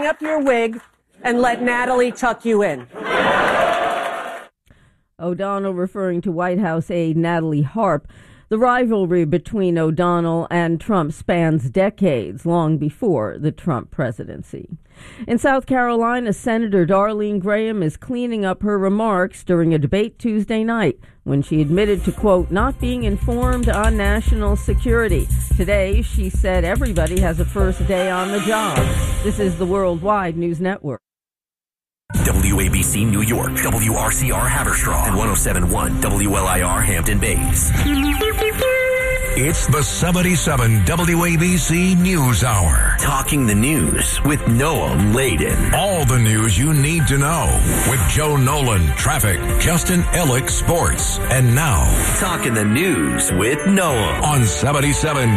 up your wig and let Natalie tuck you in. O'Donnell referring to White House aide Natalie Harp. The rivalry between O'Donnell and Trump spans decades, long before the Trump presidency. In South Carolina, Senator Darlene Graham is cleaning up her remarks during a debate Tuesday night when she admitted to, quote, not being informed on national security. Today, she said everybody has a first day on the job. This is the Worldwide News Network. WABC New York, WRCR Haverstraw, and 107.1 WLIR Hampton Bays. It's the 77 WABC News Hour. Talking the news with Noam Laden. All the news you need to know with Joe Nolan, traffic, Justin Ellick, sports. And now, Talking the news with Noam on 77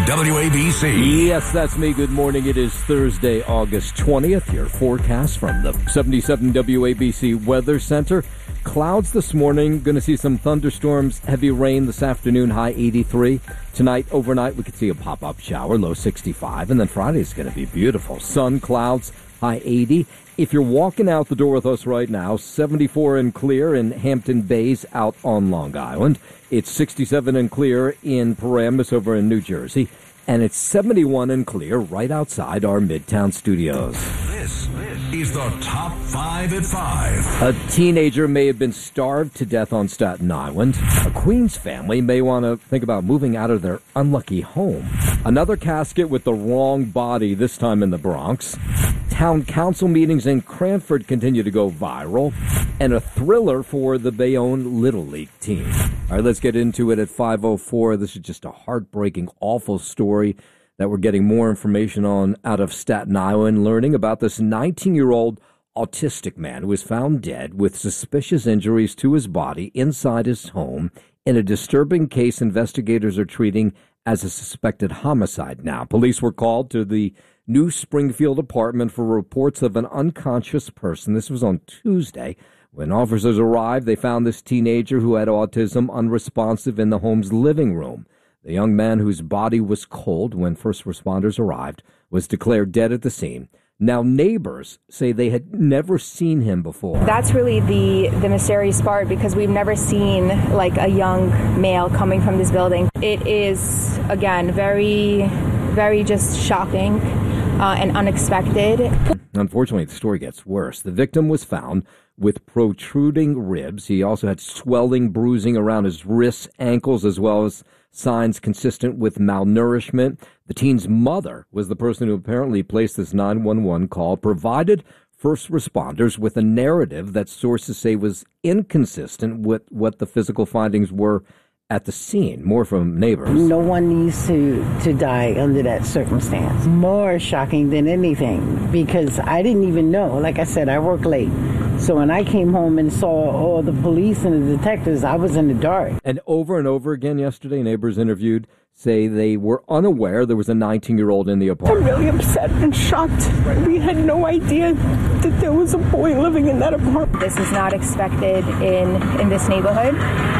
WABC. Yes, that's me. Good morning. It is Thursday, August 20th. Your forecast from the 77 WABC Weather Center. Clouds this morning, going to see some thunderstorms, heavy rain this afternoon, high 83. Tonight, overnight, we could see a pop-up shower, low 65. And then Friday is going to be beautiful. Sun, clouds, high 80. If you're walking out the door with us right now, 74 and clear in Hampton Bays out on Long Island. It's 67 and clear in Paramus over in New Jersey. And it's 71 and clear right outside our Midtown studios. This is the Top 5 at 5. A teenager may have been starved to death on Staten Island. A Queens family may want to think about moving out of their unlucky home. Another casket with the wrong body, this time in the Bronx. Town council meetings in Cranford continue to go viral. And a thriller for the Bayonne Little League team. All right, let's get into it at 5:04. This is just a heartbreaking, awful story that we're getting more information on out of Staten Island, learning about this 19-year-old autistic man who was found dead with suspicious injuries to his body inside his home in a disturbing case investigators are treating as a suspected homicide now. Police were called to the New Springfield apartment for reports of an unconscious person. This was on Tuesday. When officers arrived, they found this teenager who had autism unresponsive in the home's living room. The young man, whose body was cold when first responders arrived, was declared dead at the scene. Now, neighbors say they had never seen him before. That's really the mysterious part, because we've never seen like a young male coming from this building. It is, again, very, very just shocking and unexpected. Unfortunately, the story gets worse. The victim was found with protruding ribs. He also had swelling, bruising around his wrists, ankles, as well as signs consistent with malnourishment. The teen's mother was the person who apparently placed this 911 call, provided first responders with a narrative that sources say was inconsistent with what the physical findings were at the scene. More from neighbors. No one needs to die under that circumstance. More shocking than anything, because I didn't even know. Like I said, I work late. So when I came home and saw all the police and the detectives, I was in the dark. And over again yesterday, neighbors interviewed say they were unaware there was a 19-year-old in the apartment. I'm really upset and shocked. We had no idea that there was a boy living in that apartment. This is not expected in this neighborhood.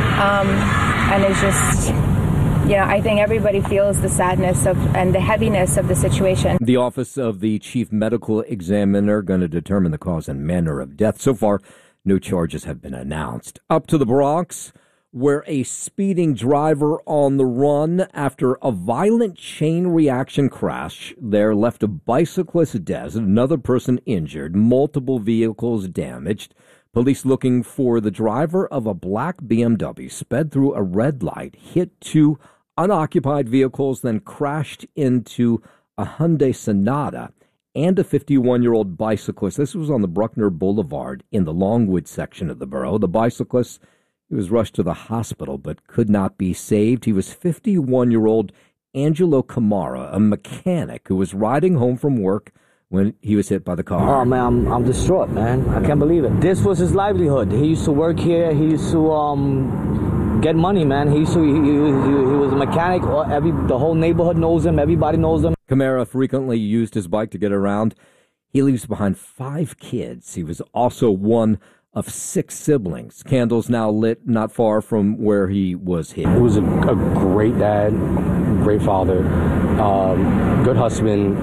And it's just, I think everybody feels the sadness and the heaviness of the situation. The Office of the Chief Medical Examiner going to determine the cause and manner of death. So far, no charges have been announced. Up to the Bronx, where a speeding driver on the run after a violent chain reaction crash there left a bicyclist dead, another person injured, multiple vehicles damaged. Police looking for the driver of a black BMW sped through a red light, hit two unoccupied vehicles, then crashed into a Hyundai Sonata and a 51-year-old bicyclist. This was on the Bruckner Boulevard in the Longwood section of the borough. The bicyclist, he was rushed to the hospital but could not be saved. He was 51-year-old Angelo Camara, a mechanic who was riding home from work when he was hit by the car. Oh, man, I'm distraught, man. I can't believe it. This was his livelihood. He used to work here. He used to get money, man. He was a mechanic. The whole neighborhood knows him. Everybody knows him. Camara frequently used his bike to get around. He leaves behind 5 kids. He was also one of 6 siblings. Candles now lit not far from where he was hit. He was a great dad, great father, good husband,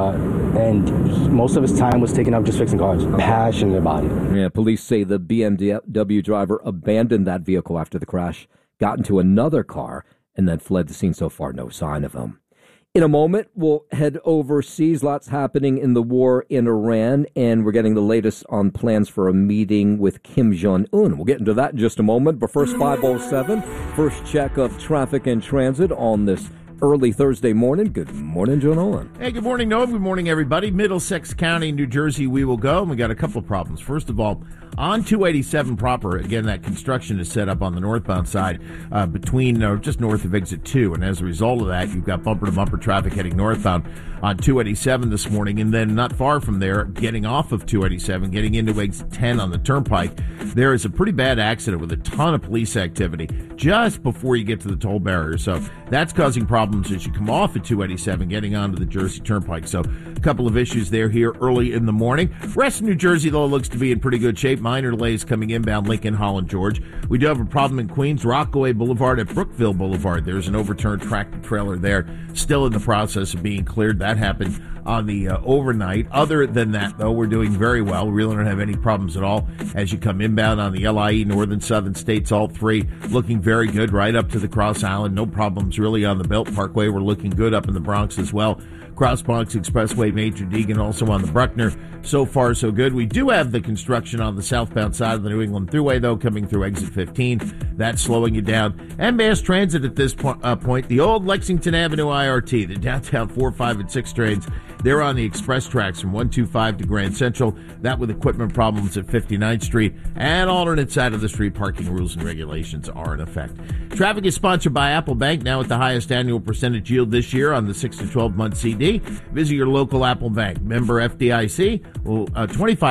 and most of his time was taken up just fixing cars. Passionate about it. Yeah, police say the BMW driver abandoned that vehicle after the crash, got into another car, and then fled the scene. So far, no sign of him. In a moment, we'll head overseas. Lots happening in the war in Iran, and we're getting the latest on plans for a meeting with Kim Jong-un. We'll get into that in just a moment, but first, 5:07, first check of traffic and transit on this early Thursday morning. Good morning, Joe Nolan. Hey, good morning, Noah. Good morning, everybody. Middlesex County, New Jersey, we will go, and we got a couple of problems. First of all, on 287 proper, again, that construction is set up on the northbound side between just north of exit 2, and as a result of that, you've got bumper-to-bumper traffic heading northbound on 287 this morning, and then not far from there, getting off of 287, getting into exit 10 on the turnpike, there is a pretty bad accident with a ton of police activity just before you get to the toll barrier, so that's causing problems as you come off of 287, getting onto the Jersey Turnpike, so a couple of issues there here early in the morning. Rest of New Jersey, though, looks to be in pretty good shape. Minor delays coming inbound Lincoln, Holland, George. We do have a problem in Queens, Rockaway Boulevard at Brookville Boulevard. There's an overturned tractor trailer there, still in the process of being cleared. That happened on the overnight. Other than that, though, we're doing very well. We really don't have any problems at all as you come inbound on the LIE, Northern Southern States, all three looking very good right up to the Cross Island. No problems really on the Belt Parkway. We're looking good up in the Bronx as well. Cross Bronx Expressway, Major Deegan, also on the Bruckner. So far, so good. We do have the construction on the southbound side of the New England Thruway, though, coming through exit 15. That's slowing you down. And mass transit at this point, the old Lexington Avenue IRT, the downtown 4, 5, and 6 trains, they're on the express tracks from 125 to Grand Central. That with equipment problems at 59th Street. And alternate side of the street, parking rules and regulations are in effect. Traffic is sponsored by Apple Bank, now at the highest annual percentage yield this year on the 6 to 12-month CD. Visit your local Apple Bank. Member FDIC. A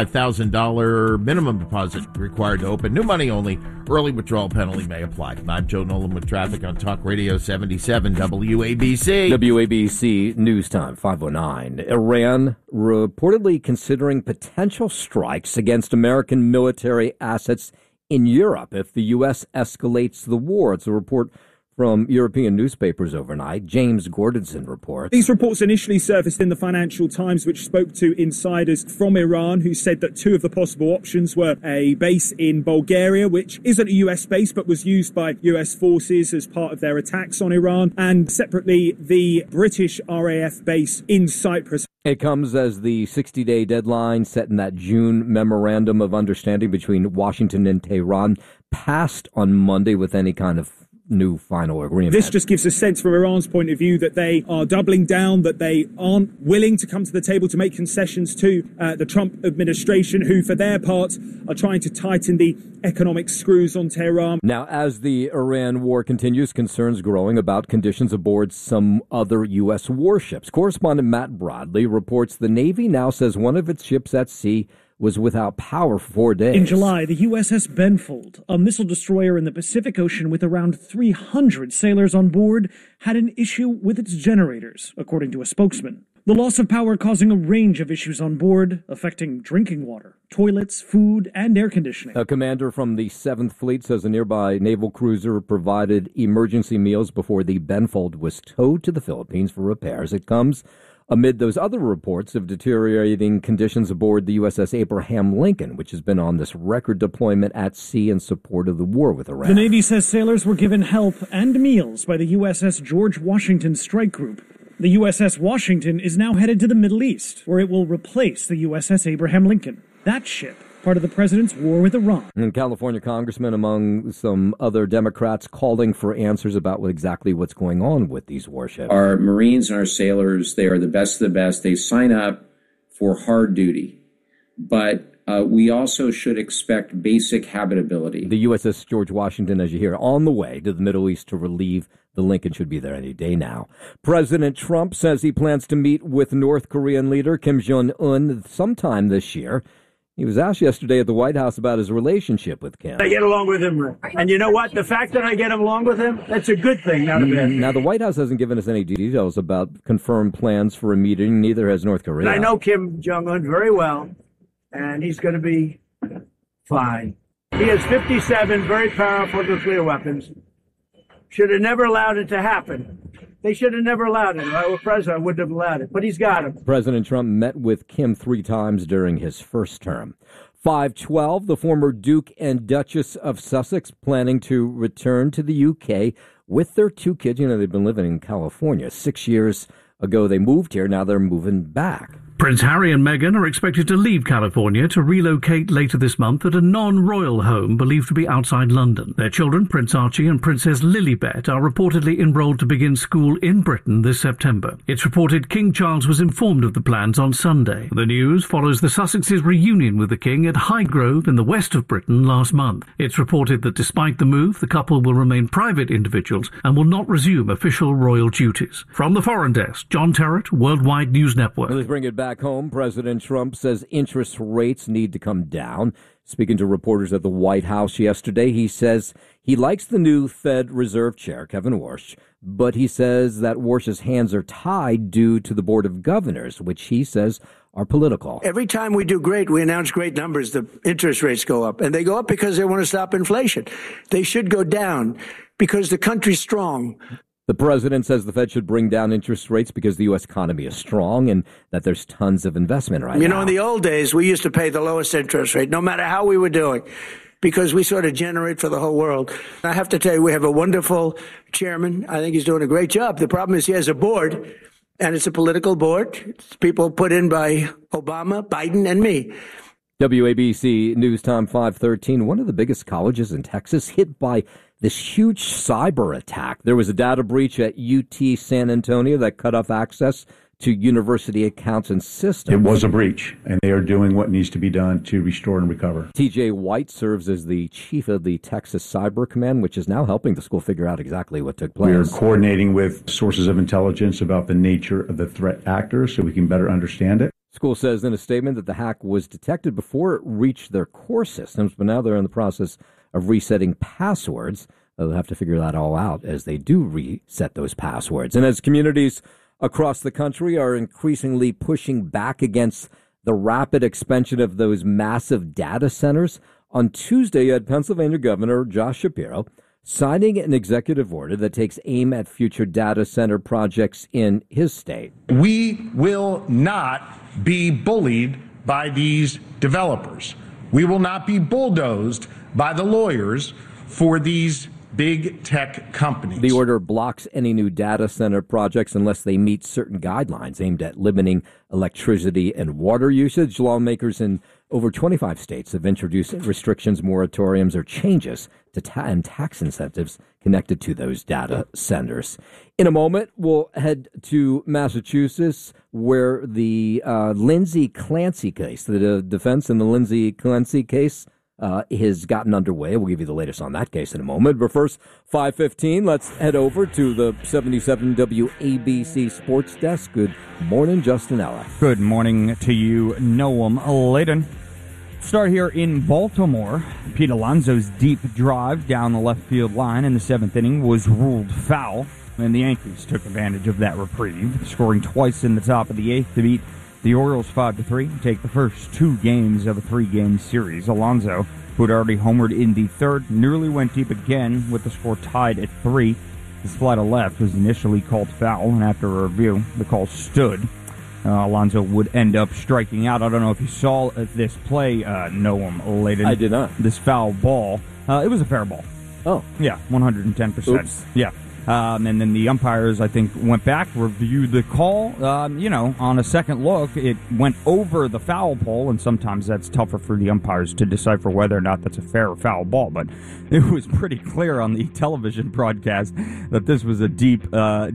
$25,000 minimum deposit required to open. New money only. Early withdrawal penalty may apply. I'm Joe Nolan with traffic on Talk Radio 77 WABC. WABC News Time, 5:09. Iran reportedly considering potential strikes against American military assets in Europe if the U.S. escalates the war. It's a report from European newspapers overnight. James Gordonson reports. These reports initially surfaced in the Financial Times, which spoke to insiders from Iran who said that 2 of the possible options were a base in Bulgaria, which isn't a US base but was used by US forces as part of their attacks on Iran, and separately the British RAF base in Cyprus. It comes as the 60-day deadline set in that June memorandum of understanding between Washington and Tehran passed on Monday with any kind of new final agreement. This just gives a sense from Iran's point of view that they are doubling down, that they aren't willing to come to the table to make concessions to the Trump administration, who for their part are trying to tighten the economic screws on Tehran. Now, as the Iran war continues, concerns growing about conditions aboard some other U.S. warships. Correspondent Matt Bradley reports the Navy now says one of its ships at sea was without power for 4 days. In July, the USS Benfold, a missile destroyer in the Pacific Ocean with around 300 sailors on board, had an issue with its generators, according to a spokesman. The loss of power causing a range of issues on board, affecting drinking water, toilets, food, and air conditioning. A commander from the 7th Fleet says a nearby naval cruiser provided emergency meals before the Benfold was towed to the Philippines for repairs. It comes amid those other reports of deteriorating conditions aboard the USS Abraham Lincoln, which has been on this record deployment at sea in support of the war with Iran. The Navy says sailors were given help and meals by the USS George Washington Strike Group. The USS Washington is now headed to the Middle East, where it will replace the USS Abraham Lincoln. That ship, part of the president's war with Iran. And California congressmen, among some other Democrats, calling for answers about exactly what's going on with these warships. Our Marines and our sailors, they are the best of the best. They sign up for hard duty, but we also should expect basic habitability. The USS George Washington, as you hear, on the way to the Middle East to relieve the Lincoln, should be there any day now. President Trump says he plans to meet with North Korean leader Kim Jong-un sometime this year. He was asked yesterday at the White House about his relationship with Kim. I get along with him. And you know what? The fact that I get along with him, that's a good thing, not a bad thing. Now, the White House hasn't given us any details about confirmed plans for a meeting. Neither has North Korea. And I know Kim Jong-un very well, and he's going to be Fine. He has 57 very powerful nuclear weapons. Should have never allowed it to happen. They should have never allowed it. If I were president, I wouldn't have allowed it. But he's got him. President Trump met with Kim 3 times during his first term. 5:12, the former Duke and Duchess of Sussex planning to return to the UK with their 2 kids. You know, they've been living in California. 6 years ago they moved here. Now they're moving back. Prince Harry and Meghan are expected to leave California to relocate later this month at a non-royal home believed to be outside London. Their children, Prince Archie and Princess Lilibet, are reportedly enrolled to begin school in Britain this September. It's reported King Charles was informed of the plans on Sunday. The news follows the Sussexes' reunion with the King at Highgrove in the west of Britain last month. It's reported that despite the move, the couple will remain private individuals and will not resume official royal duties. From the Foreign Desk, John Terrett, Worldwide News Network. Let's bring it back home. President Trump says interest rates need to come down. Speaking to reporters at the White House yesterday, he says he likes the new Fed Reserve Chair, Kevin Warsh, but he says that Warsh's hands are tied due to the Board of Governors, which he says are political. Every time we do great, we announce great numbers, the interest rates go up. And they go up because they want to stop inflation. They should go down because the country's strong. The president says the Fed should bring down interest rates because the U.S. economy is strong and that there's tons of investment right now. You know, in the old days, we used to pay the lowest interest rate, no matter how we were doing, because we sort of generate for the whole world. I have to tell you, we have a wonderful chairman. I think he's doing a great job. The problem is he has a board, and it's a political board. It's people put in by Obama, Biden, and me. WABC News Time 5:13. One of the biggest colleges in Texas hit by this huge cyber attack. There was a data breach at UT San Antonio that cut off access to university accounts and systems. It was a breach, and they are doing what needs to be done to restore and recover. TJ White serves as the chief of the Texas Cyber Command, which is now helping the school figure out exactly what took place. We are coordinating with sources of intelligence about the nature of the threat actors so we can better understand it. School says in a statement that the hack was detected before it reached their core systems, but now they're in the process of resetting passwords. They'll have to figure that all out as they do reset those passwords. And as communities across the country are increasingly pushing back against the rapid expansion of those massive data centers, on Tuesday you had Pennsylvania Governor Josh Shapiro signing an executive order that takes aim at future data center projects in his state. We will not be bullied by these developers. We will not be bulldozed by the lawyers for these big tech companies. The order blocks any new data center projects unless they meet certain guidelines aimed at limiting electricity and water usage. Lawmakers in over 25 states have introduced restrictions, moratoriums, or changes to tax incentives connected to those data centers. In a moment, we'll head to Massachusetts, where the Lindsay Clancy case, the defense in the Lindsay Clancy case, has gotten underway. We'll give you the latest on that case in a moment. But first, 5:15, let's head over to the 77 WABC Sports Desk. Good morning, Justin Ella. Good morning to you, Noam Layden. Start here in Baltimore. Pete Alonso's deep drive down the left field line in the 7th inning was ruled foul, and the Yankees took advantage of that reprieve, scoring twice in the top of the 8th to beat the Orioles 5-3, take the first 2 games of a 3-game series. Alonso, who had already homered in the 3rd, nearly went deep again with the score tied at 3. His fly to left was initially called foul, and after a review, the call stood. Alonso would end up striking out. I don't know if you saw this play, Noam Layden. I did not. This foul ball. It was a fair ball. Oh. Yeah, 110%. Oops. Yeah. And then the umpires, I think, went back, reviewed the call. On a second look, it went over the foul pole, and sometimes that's tougher for the umpires to decipher whether or not that's a fair or foul ball. But it was pretty clear on the television broadcast that this was a deep,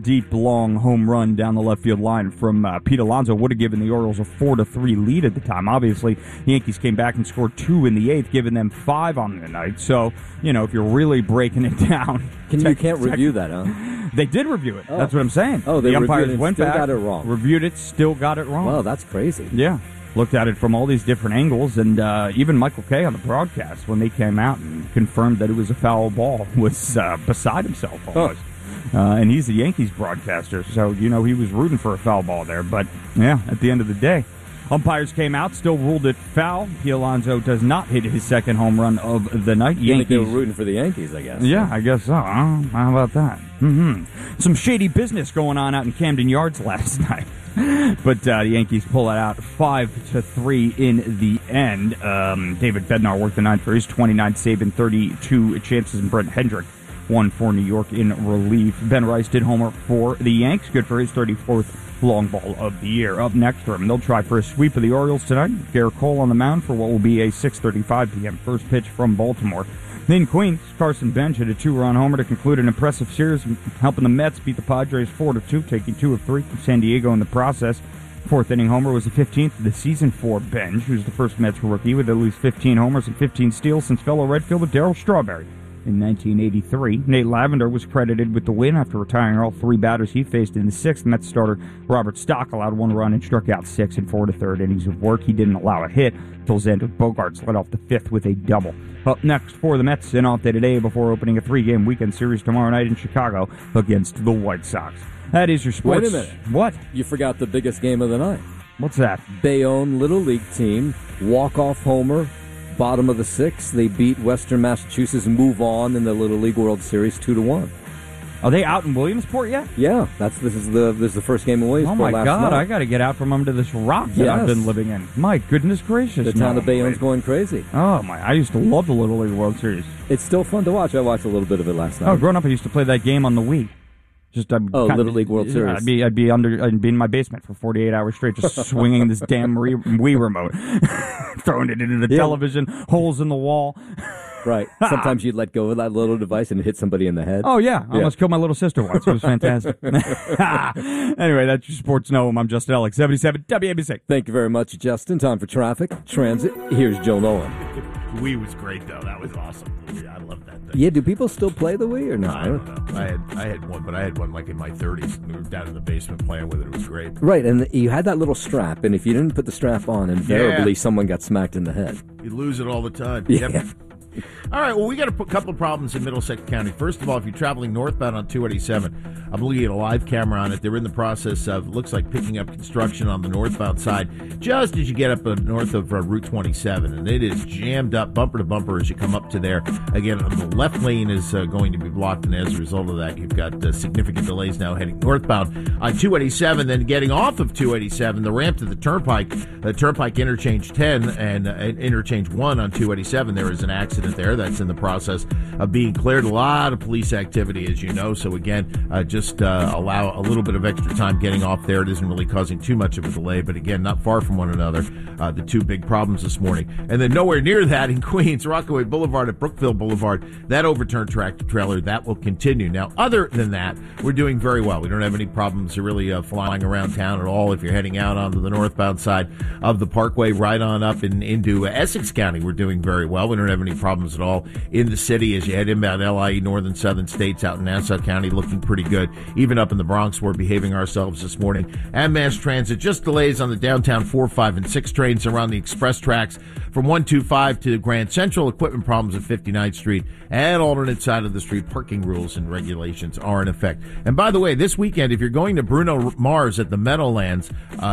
long home run down the left field line from Pete Alonso. Would have given the Orioles a 4-3 lead at the time. Obviously, the Yankees came back and scored 2 in the 8th, giving them 5 on the night. So, if you're really breaking it down... You can't review that, huh? They did review it. Oh. That's what I'm saying. Oh, the umpires went still back, got it wrong. Reviewed it, still got it wrong. Wow, that's crazy. Yeah. Looked at it from all these different angles, and even Michael Kay on the broadcast, when they came out and confirmed that it was a foul ball, was beside himself almost. Oh. And he's the Yankees broadcaster, so, he was rooting for a foul ball there. But, yeah, at the end of the day, Umpires came out, still ruled it foul. Pete Alonso does not hit his second home run of the night. You think they were rooting for the Yankees, I guess. Yeah, I guess so. How about that? Some shady business going on out in Camden Yards last night. But the Yankees pull it out 5-3 in the end. David Bednar worked the ninth for his 29th save and 32 chances, and Brent Hendrick won for New York in relief. Ben Rice did homer for the Yanks, good for his 34th long ball of the year. Up next for him, they'll try for a sweep of the Orioles tonight. Garrett Cole on the mound for what will be a 6:35 p.m. first pitch from Baltimore. In Queens, Carson Bench hit a 2-run homer to conclude an impressive series, helping the Mets beat the Padres 4-2, taking 2 of 3 from San Diego in the process. Fourth inning homer was the 15th of the season for Bench, who's the first Mets rookie with at least 15 homers and 15 steals since fellow right fielder Darryl Strawberry in 1983. Nate Lavender was credited with the win after retiring all 3 batters he faced in the 6th. Mets starter Robert Stock allowed 1 run and struck out 6 in 4 1/3 innings of work. He didn't allow a hit until Xander Bogaerts led off the 5th with a double. Up next for the Mets, an off day today before opening a 3-game weekend series tomorrow night in Chicago against the White Sox. That is your sports. Wait a minute. What? You forgot the biggest game of the night. What's that? Bayonne Little League team, walk-off homer, bottom of the 6th. They beat Western Massachusetts and move on in the Little League World Series 2-1. Are they out in Williamsport yet? Yeah, this is the first game in Williamsport. Oh my last God! night. I got to get out from under this rock that I've been living in. My goodness gracious! The town of Bayonne's going crazy. Oh my! I used to love the Little League World Series. It's still fun to watch. I watched a little bit of it last night. Oh, growing up, I used to play that game on the Wii. Little League World Series. I'd be in my basement for 48 hours straight, just swinging this damn Wii remote, throwing it into the television, holes in the wall. Right. Sometimes you'd let go of that little device and hit somebody in the head. Oh, yeah. I almost killed my little sister once. It was fantastic. Anyway, that's your Sports Noam. I'm Justin Ellick, 77 WABC. Thank you very much, Justin. Time for traffic, transit. Here's Joe Nolan. Wii was great, though. That was awesome. I love that thing. Yeah, do people still play the Wii or not? I don't know. I had one, but I had one like in my 30s. We were down in the basement playing with it. It was great. Right, and you had that little strap, and if you didn't put the strap on, invariably someone got smacked in the head. You lose it all the time. Yeah. Yep. All right, well, we got a couple of problems in Middlesex County. First of all, if you're traveling northbound on 287, I'm looking at a live camera on it. They're in the process of, looks like, picking up construction on the northbound side just as you get up north of Route 27. And it is jammed up bumper to bumper as you come up to there. Again, the left lane is going to be blocked, and as a result of that, you've got significant delays now heading northbound on 287. Then getting off of 287, the ramp to the Turnpike Interchange 10 and Interchange 1 on 287, there is an accident there that's in the process of being cleared. A lot of police activity, as you know. So again, just allow a little bit of extra time getting off there. It isn't really causing too much of a delay, but again, not far from one another. The two big problems this morning. And then nowhere near that in Queens, Rockaway Boulevard at Brookville Boulevard, that overturned tractor trailer, that will continue. Now, other than that, we're doing very well. We don't have any problems really flying around town at all. If you're heading out onto the northbound side of the Parkway, right on up into Essex County, we're doing very well. We don't have any problems at all in the city as you head inbound LIE, northern southern states out in Nassau County, looking pretty good. Even up in the Bronx, we're behaving ourselves this morning. And mass transit, just delays on the downtown 4, 5, and 6 trains around the express tracks from 125 to Grand Central. Equipment problems at 59th Street and alternate side of the street. Parking rules and regulations are in effect. And by the way, this weekend, if you're going to Bruno Mars at the Meadowlands,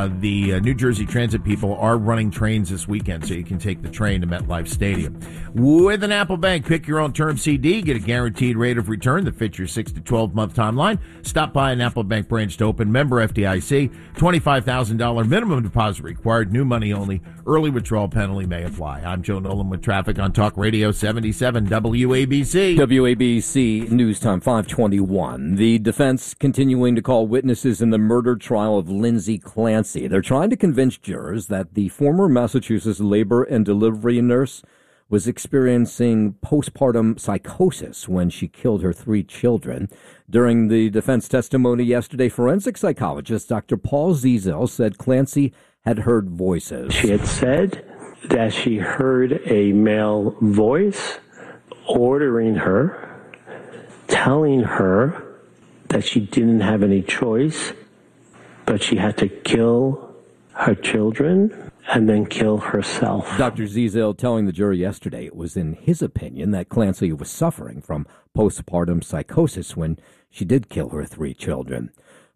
the New Jersey Transit people are running trains this weekend, so you can take the train to MetLife Stadium. With an Apple Bank, pick your own term CD, get a guaranteed rate of return that fits your 6 to 12-month timeline. Stop by an Apple Bank branch to open. Member FDIC, $25,000 minimum deposit required, new money only. Early withdrawal penalty may apply. I'm Joe Nolan with traffic on Talk Radio 77 WABC. WABC News Time 521. The defense continuing to call witnesses in the murder trial of Lindsay Clancy. They're trying to convince jurors that the former Massachusetts labor and delivery nurse was experiencing postpartum psychosis when she killed her 3 children. During the defense testimony yesterday, forensic psychologist Dr. Paul Ziesel said Clancy had heard voices. She had said that she heard a male voice ordering her, telling her that she didn't have any choice, but she had to kill her children and then kill herself. Dr. Ziesel telling the jury yesterday it was in his opinion that Clancy was suffering from postpartum psychosis when she did kill her 3 children.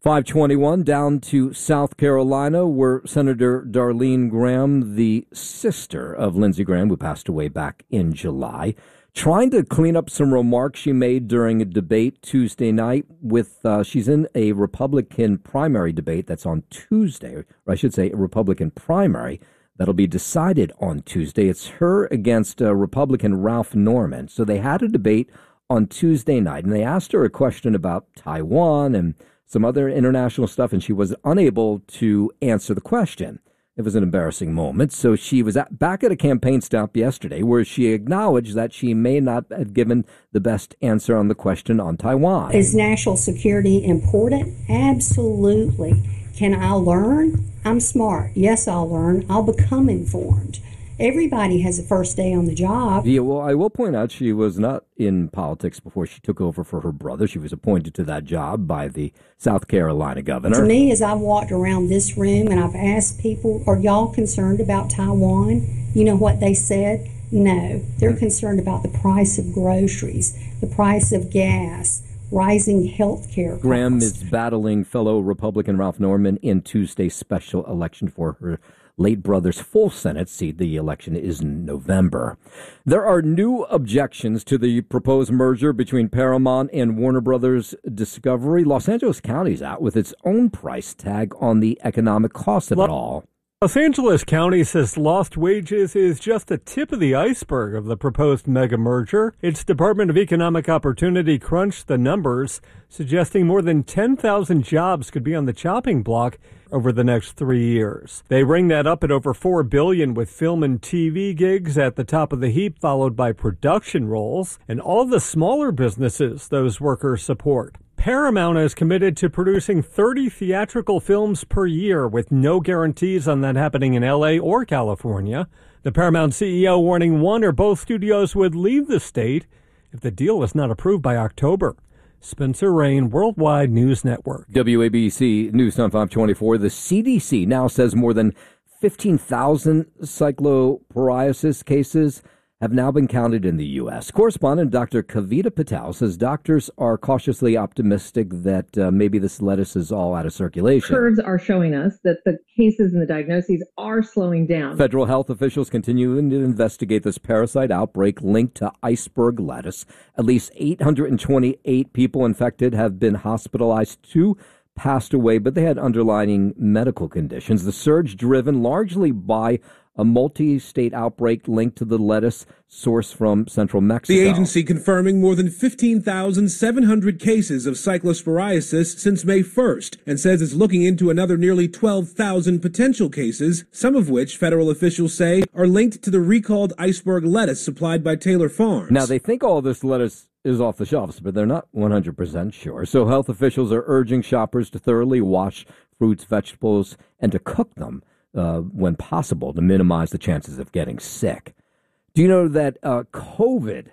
521 down to South Carolina, where Senator Darlene Graham, the sister of Lindsey Graham, who passed away back in July, trying to clean up some remarks she made during a debate Tuesday night with, she's in a Republican primary debate that's on Tuesday, or I should say a Republican primary that'll be decided on Tuesday. It's her against Republican Ralph Norman. So they had a debate on Tuesday night, and they asked her a question about Taiwan and some other international stuff, and she was unable to answer the question. It was an embarrassing moment. So she was back at a campaign stop yesterday where she acknowledged that she may not have given the best answer on the question on Taiwan. Is national security important? Absolutely. Can I learn? I'm smart. Yes, I'll learn. I'll become informed. Everybody has a first day on the job. Yeah, well, I will point out she was not in politics before she took over for her brother. She was appointed to that job by the South Carolina governor. To me, as I've walked around this room and I've asked people, are y'all concerned about Taiwan? You know what they said? No. They're concerned about the price of groceries, the price of gas, rising health care costs. Graham is battling fellow Republican Ralph Norman in Tuesday's special election for her late brother's full Senate seat. The election is in November. There are new objections to the proposed merger between Paramount and Warner Brothers Discovery. Los Angeles County's out with its own price tag on the economic cost of it all. Los Angeles County says lost wages is just the tip of the iceberg of the proposed mega merger. Its Department of Economic Opportunity crunched the numbers, suggesting more than 10,000 jobs could be on the chopping block over the next 3 years. They ring that up at over $4 billion, with film and TV gigs at the top of the heap, followed by production roles and all the smaller businesses those workers support. Paramount is committed to producing 30 theatrical films per year, with no guarantees on that happening in L.A. or California. The Paramount CEO warning one or both studios would leave the state if the deal is not approved by October. Spencer Rain, Worldwide News Network. WABC News Time 524. The CDC now says more than 15,000 cyclopsoriasis cases have now been counted in the U.S. Correspondent Dr. Kavita Patel says doctors are cautiously optimistic that maybe this lettuce is all out of circulation. Curves are showing us that the cases and the diagnoses are slowing down. Federal health officials continue to investigate this parasite outbreak linked to iceberg lettuce. At least 828 people infected have been hospitalized. 2 passed away, but they had underlying medical conditions. The surge driven largely by a multi-state outbreak linked to the lettuce source from central Mexico. The agency confirming more than 15,700 cases of cyclosporiasis since May 1st, and says it's looking into another nearly 12,000 potential cases, some of which federal officials say are linked to the recalled iceberg lettuce supplied by Taylor Farms. Now, they think all this lettuce is off the shelves, but they're not 100% sure. So health officials are urging shoppers to thoroughly wash fruits, vegetables, and to cook them when possible to minimize the chances of getting sick. Do you know that COVID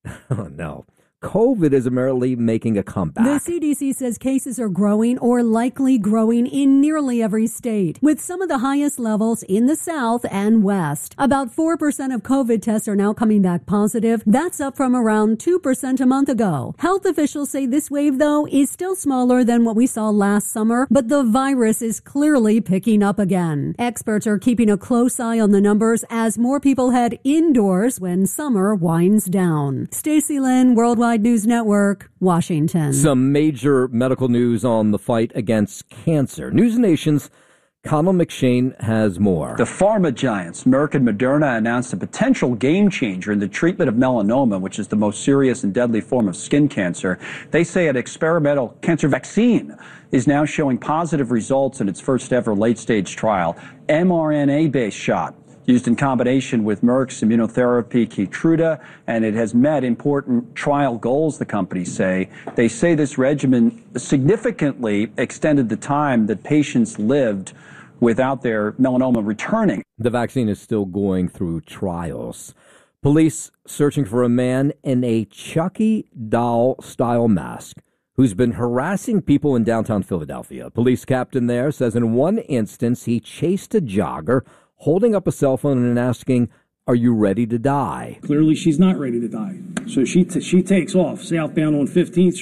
is merely making a comeback? The CDC says cases are growing or likely growing in nearly every state, with some of the highest levels in the South and West. About 4% of COVID tests are now coming back positive. That's up from around 2% a month ago. Health officials say this wave, though, is still smaller than what we saw last summer, but the virus is clearly picking up again. Experts are keeping a close eye on the numbers as more people head indoors when summer winds down. Stacey Lynn, Worldwide News Network, Washington. Some major medical news on the fight against cancer. News Nation's Connell McShane has more. The pharma giants, Merck and Moderna, announced a potential game changer in the treatment of melanoma, which is the most serious and deadly form of skin cancer. They say an experimental cancer vaccine is now showing positive results in its first ever late-stage trial. mRNA-based shot used in combination with Merck's immunotherapy Keytruda, and it has met important trial goals, the companies say. They say this regimen significantly extended the time that patients lived without their melanoma returning. The vaccine is still going through trials. Police searching for a man in a Chucky doll-style mask who's been harassing people in downtown Philadelphia. Police captain there says in one instance he chased a jogger, holding up a cell phone and asking, "Are you ready to die?" Clearly, she's not ready to die. So she takes off southbound on 15th Street.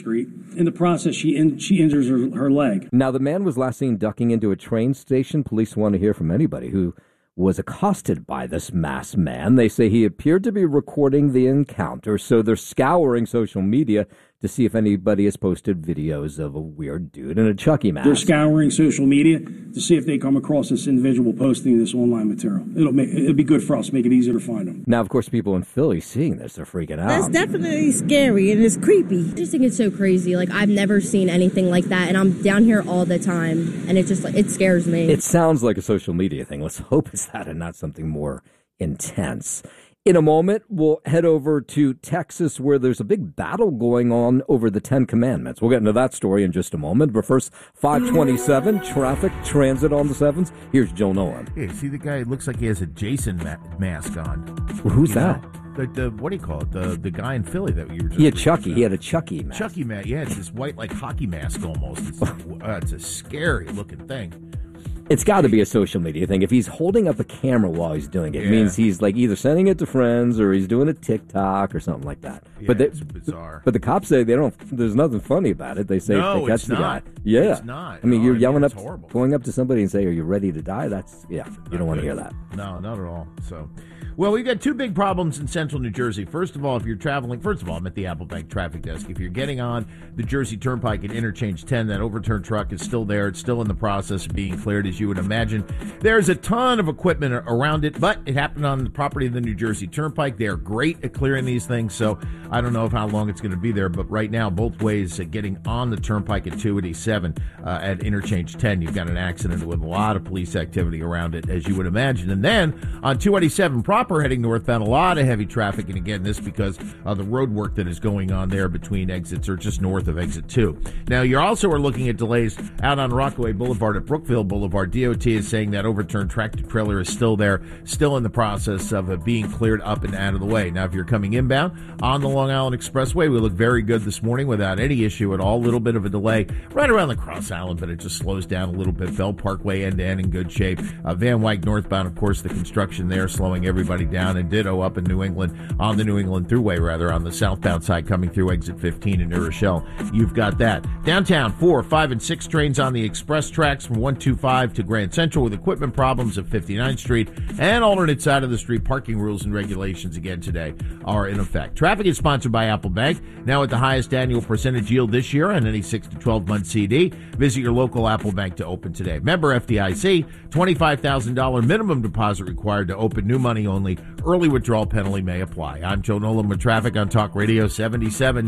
In the process, she injures her leg. Now, the man was last seen ducking into a train station. Police want to hear from anybody who was accosted by this masked man. They say he appeared to be recording the encounter, so they're scouring social media to see if anybody has posted videos of a weird dude in a Chucky mask. They're scouring social media to see if they come across this individual posting this online material. It'll be good for us, make it easier to find them. Now, of course, people in Philly seeing this are freaking out. That's definitely scary and it's creepy. I just think it's so crazy. Like, I've never seen anything like that, and I'm down here all the time, and it just, it scares me. It sounds like a social media thing. Let's hope it's that and not something more intense. In a moment, we'll head over to Texas, where there's a big battle going on over the Ten Commandments. We'll get into that story in just a moment. But first, 527, traffic, transit on the 7s. Here's Joe Nolan. Hey, see the guy? It looks like he has a Jason mask on. Well, who's that? The what do you call it? The guy in Philly that you were just... He had Chucky. He had a Chucky mask. Chucky mask. Yeah, it's this white, like, hockey mask almost. It's a scary-looking thing. It's got to be a social media thing. If he's holding up a camera while he's doing it, it means he's like either sending it to friends or he's doing a TikTok or something like that. Yeah, but it's bizarre. But the cops say they don't. There's nothing funny about it. They say if they catch the guy. Yeah, it's not. I mean, you're yelling up, horrible. going up to somebody and say, "Are you ready to die?" That's you don't want to hear that. No, not at all. So. Well, we've got two big problems in central New Jersey. First of all, if you're traveling, I'm at the Apple Bank traffic desk. If you're getting on the Jersey Turnpike at Interchange 10, that overturned truck is still there. It's still in the process of being cleared, as you would imagine. There's a ton of equipment around it, but it happened on the property of the New Jersey Turnpike. They are great at clearing these things, so I don't know how long it's going to be there, but right now, both ways, getting on the Turnpike at 287 at Interchange 10, you've got an accident with a lot of police activity around it, as you would imagine. And then on 287 proper, heading northbound, a lot of heavy traffic, and again, this because of the road work that is going on there between exits or just north of exit 2. Now, you also are looking at delays out on Rockaway Boulevard at Brookville Boulevard. DOT is saying that overturned tractor trailer is still there, still in the process of being cleared up and out of the way. Now, if you're coming inbound on the Long Island Expressway, we look very good this morning without any issue at all. A little bit of a delay right around the Cross Island, but it just slows down a little bit. Bell Parkway end-to-end in good shape. Van Wyck northbound, of course, the construction there slowing everybody down, and ditto up in New England, on the New England Thruway, on the southbound side coming through exit 15 in New Rochelle. You've got that. Downtown, 4, 5, and 6 trains on the express tracks from 125 to Grand Central with equipment problems at 59th Street, and alternate side of the street parking rules and regulations again today are in effect. Traffic is sponsored by Apple Bank, now at the highest annual percentage yield this year on any 6 to 12-month CD. Visit your local Apple Bank to open today. Member FDIC, $25,000 minimum deposit required to open, new money only. Early withdrawal penalty may apply. I'm Joe Nolan with traffic on Talk Radio 77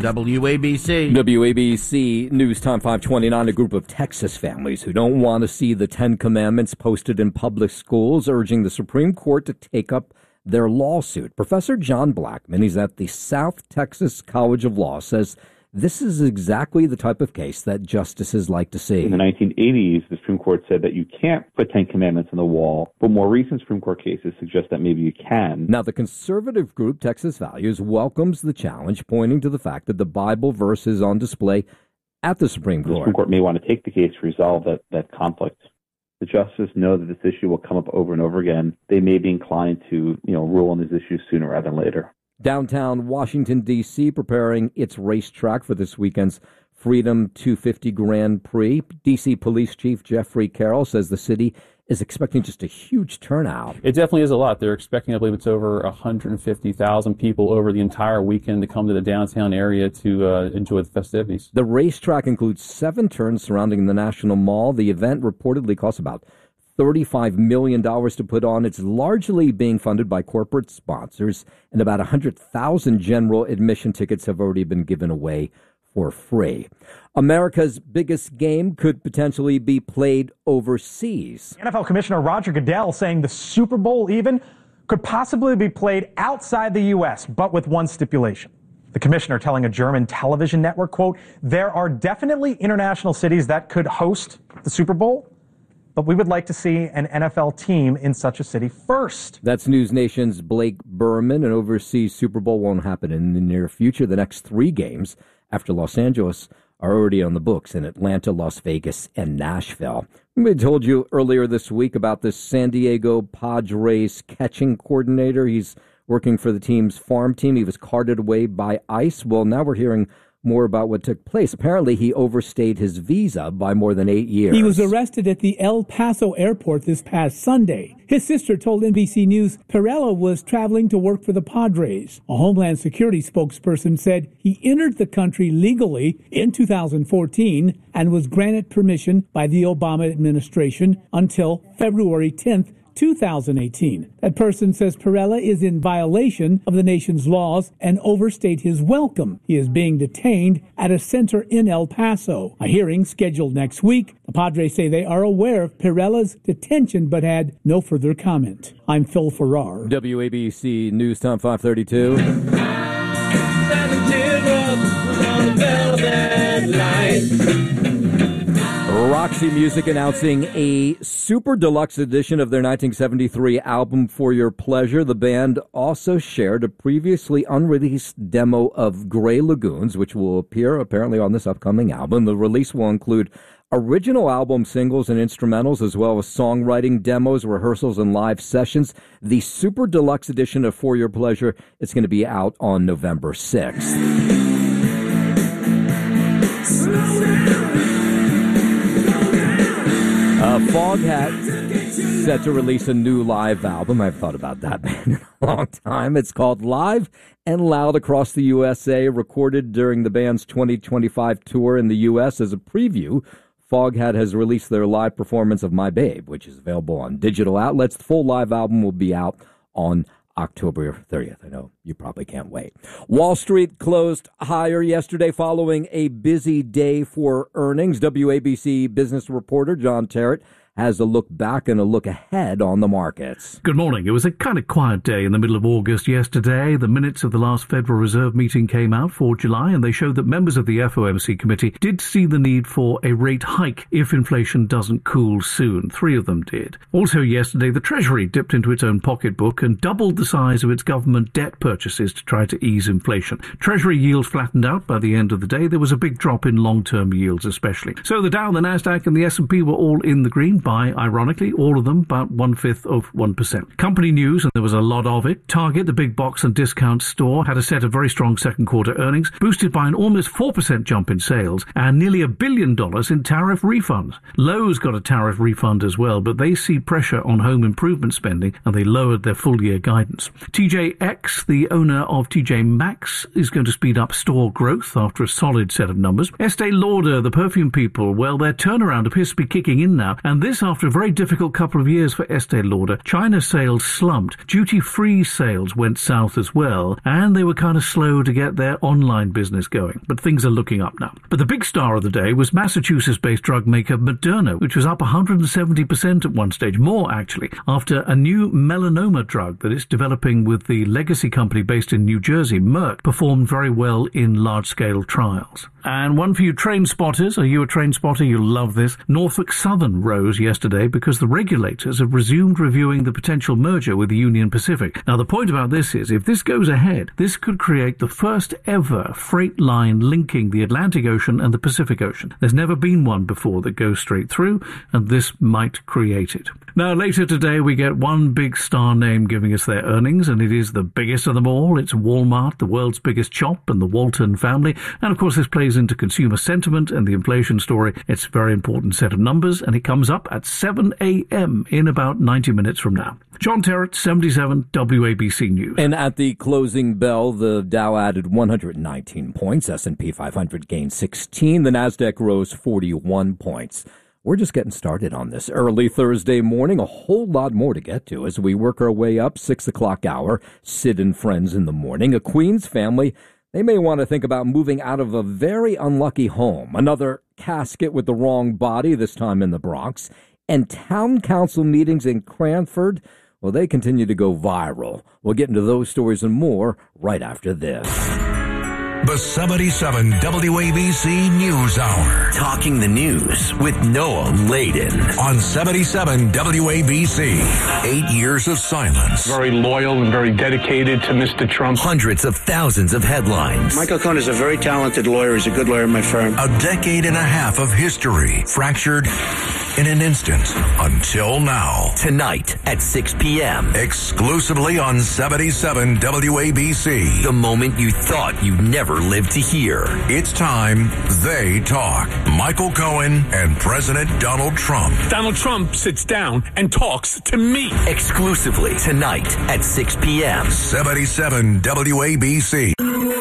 WABC. WABC News Time 529. A group of Texas families who don't want to see the Ten Commandments posted in public schools urging the Supreme Court to take up their lawsuit. Professor John Blackman, he's at the South Texas College of Law, says this is exactly the type of case that justices like to see. In the 1980s, the Supreme Court said that you can't put 10 commandments on the wall, but more recent Supreme Court cases suggest that maybe you can. Now, the conservative group Texas Values welcomes the challenge, pointing to the fact that the Bible verse is on display at the Supreme Court. The Supreme Court may want to take the case to resolve that conflict. The justices know that this issue will come up over and over again. They may be inclined to, rule on these issues sooner rather than later. Downtown Washington, D.C., preparing its racetrack for this weekend's Freedom 250 Grand Prix. D.C. Police Chief Jeffrey Carroll says the city is expecting just a huge turnout. It definitely is a lot. They're expecting, I believe it's over 150,000 people over the entire weekend to come to the downtown area to enjoy the festivities. The racetrack includes 7 turns surrounding the National Mall. The event reportedly costs about $35 million to put on. It's largely being funded by corporate sponsors, and about 100,000 general admission tickets have already been given away for free. America's biggest game could potentially be played overseas. NFL Commissioner Roger Goodell saying the Super Bowl even could possibly be played outside the U.S., but with one stipulation. The commissioner telling a German television network, quote, "There are definitely international cities that could host the Super Bowl, but we would like to see an NFL team in such a city first." That's News Nation's Blake Berman. An overseas Super Bowl won't happen in the near future. The next 3 games after Los Angeles are already on the books in Atlanta, Las Vegas, and Nashville. We told you earlier this week about this San Diego Padres catching coordinator. He's working for the team's farm team. He was carted away by ICE. Well, now we're hearing more about what took place. Apparently, he overstayed his visa by more than 8 years. He was arrested at the El Paso airport this past Sunday. His sister told NBC News Perella was traveling to work for the Padres. A Homeland Security spokesperson said he entered the country legally in 2014 and was granted permission by the Obama administration until February 10th, 2018. That person says Perella is in violation of the nation's laws and overstayed his welcome. He is being detained at a center in El Paso. A hearing scheduled next week. The Padres say they are aware of Perella's detention but had no further comment. I'm Phil Farrar. WABC News Time 532. Roxy Music announcing a super deluxe edition of their 1973 album, For Your Pleasure. The band also shared a previously unreleased demo of Grey Lagoons, which will appear apparently on this upcoming album. The release will include original album singles and instrumentals, as well as songwriting demos, rehearsals, and live sessions. The super deluxe edition of For Your Pleasure is going to be out on November 6th. Foghat set to release a new live album. I've thought about that in a long time. It's called Live and Loud Across the USA, recorded during the band's 2025 tour in the U.S. As a preview, Foghat has released their live performance of My Babe, which is available on digital outlets. The full live album will be out on October 30th. I know you probably can't wait. Wall Street closed higher yesterday following a busy day for earnings. WABC business reporter John Terrett has a look back and a look ahead on the markets. Good morning. It was a kind of quiet day in the middle of August yesterday. The minutes of the last Federal Reserve meeting came out for July, and they showed that members of the FOMC committee did see the need for a rate hike if inflation doesn't cool soon. 3 of them did. Also yesterday, the Treasury dipped into its own pocketbook and doubled the size of its government debt purchases to try to ease inflation. Treasury yields flattened out by the end of the day. There was a big drop in long-term yields especially. So the Dow, the Nasdaq, and the S&P were all in the green by, ironically, all of them about 1/5%. Company news, and there was a lot of it. Target, the big box and discount store, had a set of very strong second quarter earnings, boosted by an almost 4% jump in sales and nearly $1 billion in tariff refunds. Lowe's got a tariff refund as well, but they see pressure on home improvement spending and they lowered their full year guidance. TJX, the owner of TJ Maxx, is going to speed up store growth after a solid set of numbers. Estee Lauder, the perfume people, well, their turnaround appears to be kicking in now, and this after a very difficult couple of years for Estee Lauder. China sales slumped, duty-free sales went south as well, and they were kind of slow to get their online business going. But things are looking up now. But the big star of the day was Massachusetts-based drug maker Moderna, which was up 170% at one stage, more actually, after a new melanoma drug that it's developing with the legacy company based in New Jersey, Merck, performed very well in large-scale trials. And one for you train spotters. Are you a train spotter? You'll love this. Norfolk Southern rose yesterday because the regulators have resumed reviewing the potential merger with the Union Pacific. Now, the point about this is, if this goes ahead, this could create the first ever freight line linking the Atlantic Ocean and the Pacific Ocean. There's never been one before that goes straight through, and this might create it. Now, later today, we get one big star name giving us their earnings, and it is the biggest of them all. It's Walmart, the world's biggest shop, and the Walton family. And, of course, this plays into consumer sentiment and the inflation story. It's a very important set of numbers, and it comes up at 7 a.m. in about 90 minutes from now. John Terrett, 77 WABC News. And at the closing bell, the Dow added 119 points. S&P 500 gained 16. The Nasdaq rose 41 points. We're just getting started on this early Thursday morning. A whole lot more to get to as we work our way up. 6 o'clock hour. Sid and Friends in the morning. A Queens family, they may want to think about moving out of a very unlucky home. Another casket with the wrong body, this time in the Bronx. And town council meetings in Cranford, well, they continue to go viral. We'll get into those stories and more right after this. The 77 WABC News Hour. Talking the news with Noah Layden on 77 WABC. 8 years of silence. Very loyal and very dedicated to Mr. Trump. Hundreds of thousands of headlines. Michael Cohen is a very talented lawyer. He's a good lawyer in my firm. A decade and a half of history. Fractured in an instant. Until now. Tonight at 6 p.m. Exclusively on 77 WABC. The moment you thought you'd never live to hear. It's time they talk. Michael Cohen and President Donald Trump. Donald Trump sits down and talks to me. Exclusively tonight at 6 p.m. 77 WABC.